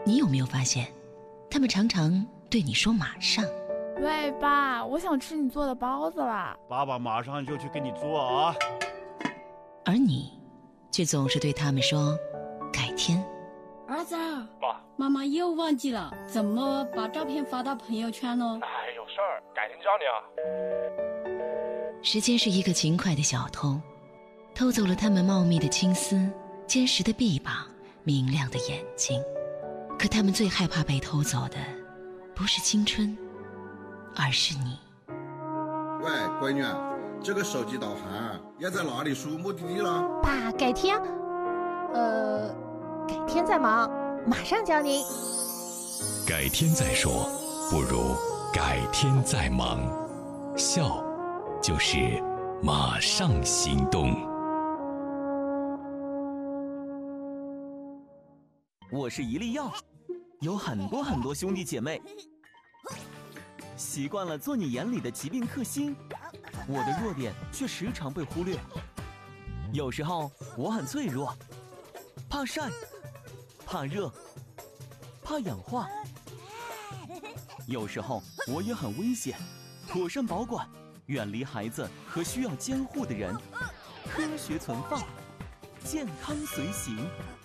你有没有发现，他们常常对你说马上。 喂，爸，我想吃你做的包子啦。 爸爸马上就去给你做啊。 而你却总是对他们说改天。 儿子， 爸， 妈妈又忘记了怎么把照片发到朋友圈呢？ 哎，有事儿，改天教你啊。 时间是一个勤快的小偷，偷走了他们茂密的青丝、坚实的臂膀、明亮的眼睛。可他们最害怕被偷走的，不是青春，而是你。 喂，闺女，这个手机导航要在哪里输目的地了？ 爸，改天，改天再忙，马上教您。 改天再说，不如改天再忙。笑，就是马上行动。 我是一粒药，有很多兄弟姐妹，习惯了做你眼里的疾病克星，我的弱点却时常被忽略。有时候我很脆弱，怕晒，怕热，怕氧化。有时候我也很危险，妥善保管，远离孩子和需要监护的人，科学存放，健康随行。